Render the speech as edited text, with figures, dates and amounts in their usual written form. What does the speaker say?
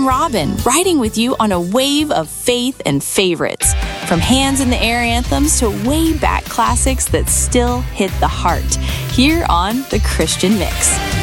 I'm Robin, riding with you on a wave of faith and favorites. From hands in the air anthems to way back classics that still hit the heart. Here on The Christian Mix.